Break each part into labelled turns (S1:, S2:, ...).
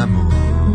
S1: amour.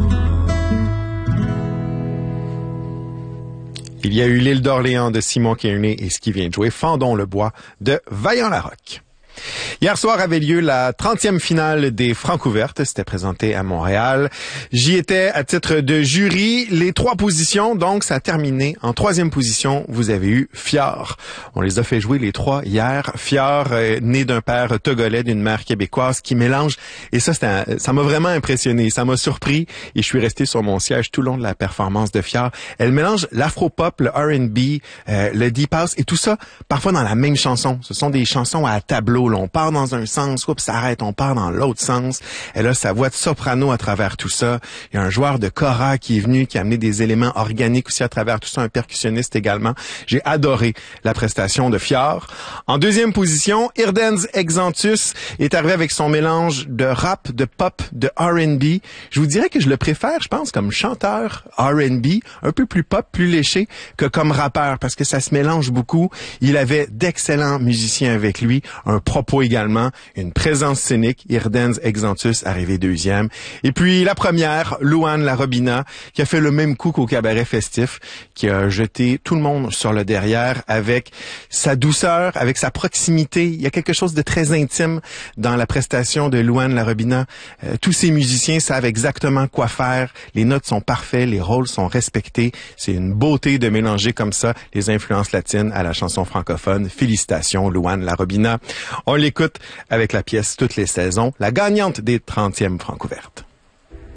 S2: Il y a eu l'île d'Orléans de Simon Kearney et ce qui vient de jouer Fendons le bois de Vaillant-Larocque. Hier soir avait lieu la 30e finale des Francouvertes. C'était présenté à Montréal. J'y étais à titre de jury. Les 3 positions, donc, ça a terminé. En 3e position, vous avez eu Fjord. On les a fait jouer les 3 hier. Fjord, né d'un père togolais, d'une mère québécoise, qui mélange. Et ça m'a vraiment impressionné. Ça m'a surpris. Et je suis resté sur mon siège tout le long de la performance de Fjord. Elle mélange l'afro-pop, le R&B, le deep house et tout ça, parfois dans la même chanson. Ce sont des chansons à tableau. Là, on part dans un sens, oups, ça arrête, on part dans l'autre sens. Elle a sa voix de soprano à travers tout ça. Il y a un joueur de kora qui est venu, qui a amené des éléments organiques aussi à travers tout ça, un percussionniste également. J'ai adoré la prestation de Fjord. En 2e position, Irdenz Exantus est arrivé avec son mélange de rap, de pop, de R&B. Je vous dirais que je le préfère, je pense, comme chanteur R&B, un peu plus pop, plus léché que comme rappeur, parce que ça se mélange beaucoup. Il avait d'excellents musiciens avec lui, un propos également, une présence scénique, Irdenz Exantus arrivé 2e. Et puis la première, Louane Larobina, qui a fait le même coup qu'au cabaret festif, qui a jeté tout le monde sur le derrière avec sa douceur, avec sa proximité. Il y a quelque chose de très intime dans la prestation de Louane Larobina. Tous ces musiciens savent exactement quoi faire. Les notes sont parfaites, les rôles sont respectés. C'est une beauté de mélanger comme ça les influences latines à la chanson francophone. Félicitations, Louane Larobina. On l'écoute avec la pièce Toutes les saisons, la gagnante des 30e Francouvertes.